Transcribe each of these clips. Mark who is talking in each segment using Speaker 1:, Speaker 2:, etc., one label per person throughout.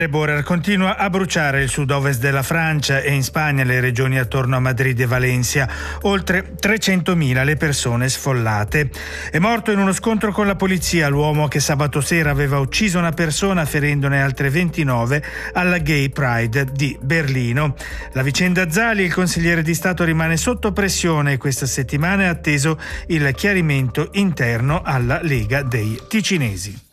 Speaker 1: Borer continua a bruciare il sud-ovest della Francia e in Spagna le regioni attorno a Madrid e Valencia. Oltre 300.000 le persone sfollate. È morto in uno scontro con la polizia l'uomo che sabato sera aveva ucciso una persona ferendone altre 29 alla Gay Pride di Berlino. La vicenda Zali, il consigliere di Stato rimane sotto pressione e questa settimana è atteso il chiarimento interno alla Lega dei Ticinesi.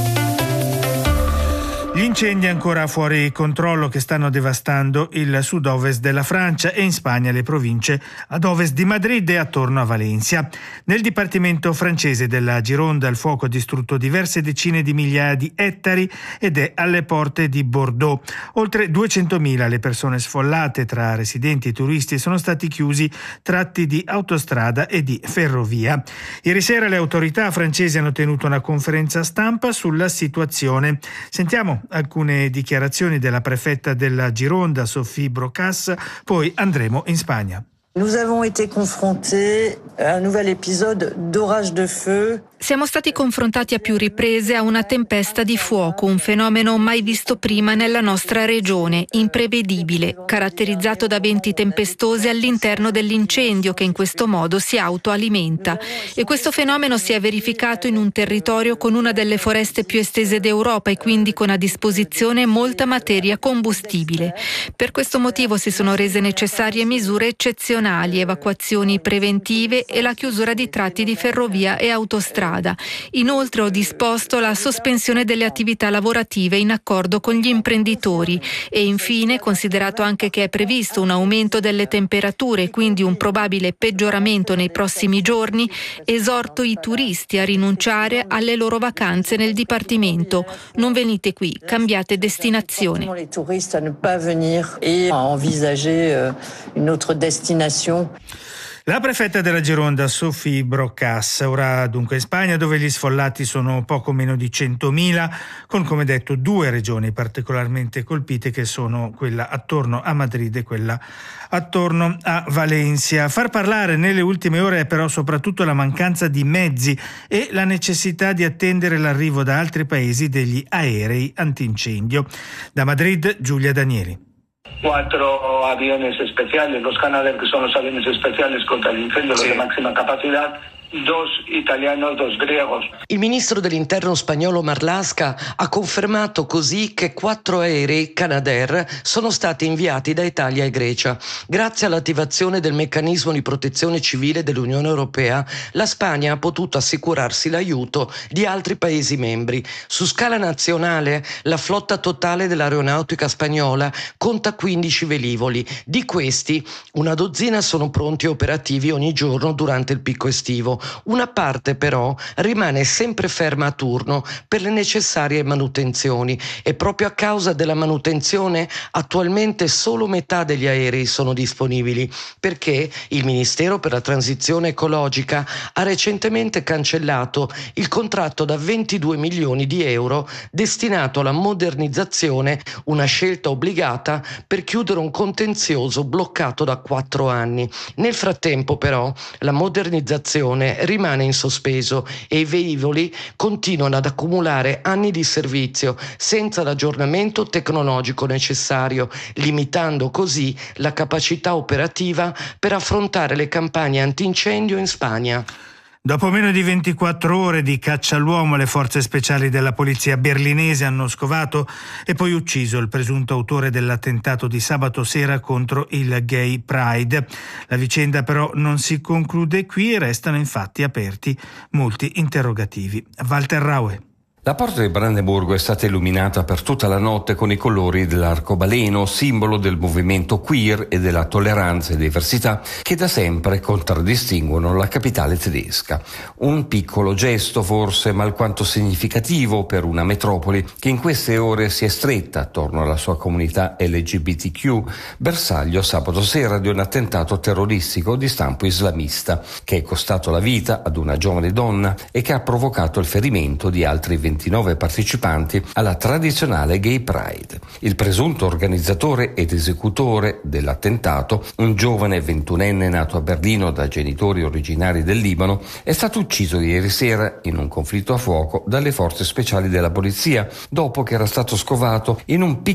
Speaker 1: Gli incendi ancora fuori controllo che stanno devastando il sud-ovest della Francia e in Spagna le province ad ovest di Madrid e attorno a Valencia. Nel dipartimento francese della Gironda il fuoco ha distrutto diverse decine di migliaia di ettari ed è alle porte di Bordeaux. Oltre 200.000 le persone sfollate tra residenti e turisti, sono stati chiusi tratti di autostrada e di ferrovia. Ieri sera le autorità francesi hanno tenuto una conferenza stampa sulla situazione. Sentiamo alcune dichiarazioni della prefetta della Gironda, Sophie Brocas, poi andremo in Spagna.
Speaker 2: Nous avons été confrontés à un nouvel épisode d'orage de feu.
Speaker 3: Siamo stati confrontati a più riprese a una tempesta di fuoco, un fenomeno mai visto prima nella nostra regione, imprevedibile, caratterizzato da venti tempestosi all'interno dell'incendio che in questo modo si autoalimenta. E questo fenomeno si è verificato in un territorio con una delle foreste più estese d'Europa e quindi con a disposizione molta materia combustibile. Per questo motivo si sono rese necessarie misure eccezionali, evacuazioni preventive e la chiusura di tratti di ferrovia e autostrada. Inoltre ho disposto la sospensione delle attività lavorative in accordo con gli imprenditori e infine, considerato anche che è previsto un aumento delle temperature e quindi un probabile peggioramento nei prossimi giorni, esorto i turisti a rinunciare alle loro vacanze nel dipartimento. Non venite qui, cambiate destinazione.
Speaker 2: Les touristes à ne pas venir et à envisager une autre destination.
Speaker 1: La prefetta della Gironda, Sophie Brocas, ora dunque in Spagna, dove gli sfollati sono poco meno di 100.000, con come detto due regioni particolarmente colpite che sono quella attorno a Madrid e quella attorno a Valencia. Far parlare nelle ultime ore è però soprattutto la mancanza di mezzi e la necessità di attendere l'arrivo da altri paesi degli aerei antincendio. Da Madrid, Giulia Danieli.
Speaker 4: 4 aviones especiales, los Canadair, que son los aviones especiales contra el incendio, los de máxima capacidad, 2 italianos, 2 griegos.
Speaker 5: Il ministro dell'Interno spagnolo Marlaska ha confermato così che 4 aerei Canadair sono stati inviati da Italia e Grecia. Grazie all'attivazione del meccanismo di protezione civile dell'Unione Europea, la Spagna ha potuto assicurarsi l'aiuto di altri Paesi membri. Su scala nazionale, la flotta totale dell'aeronautica spagnola conta 15 velivoli. Di questi, una dozzina sono pronti e operativi ogni giorno durante il picco estivo. Una parte però rimane sempre ferma a turno per le necessarie manutenzioni e proprio a causa della manutenzione attualmente solo metà degli aerei sono disponibili, perché il Ministero per la Transizione Ecologica ha recentemente cancellato il contratto da 22 milioni di euro destinato alla modernizzazione, una scelta obbligata per chiudere un contenzioso bloccato da 4 anni. Nel frattempo però la modernizzazione rimane in sospeso e i velivoli continuano ad accumulare anni di servizio senza l'aggiornamento tecnologico necessario, limitando così la capacità operativa per affrontare le campagne antincendio in Spagna.
Speaker 1: Dopo meno di 24 ore di caccia all'uomo, le forze speciali della polizia berlinese hanno scovato e poi ucciso il presunto autore dell'attentato di sabato sera contro il Gay Pride. La vicenda però non si conclude qui e restano infatti aperti molti interrogativi. Walter Raue.
Speaker 6: La porta di Brandeburgo è stata illuminata per tutta la notte con i colori dell'arcobaleno, simbolo del movimento queer e della tolleranza e diversità che da sempre contraddistinguono la capitale tedesca. Un piccolo gesto forse, ma alquanto significativo per una metropoli che in queste ore si è stretta attorno alla sua comunità LGBTQ, bersaglio sabato sera di un attentato terroristico di stampo islamista che è costato la vita ad una giovane donna e che ha provocato il ferimento di altri 20 29 partecipanti alla tradizionale Gay Pride. Il presunto organizzatore ed esecutore dell'attentato, un giovane 21enne nato a Berlino da genitori originari del Libano, è stato ucciso ieri sera in un conflitto a fuoco dalle forze speciali della polizia, dopo che era stato scovato in un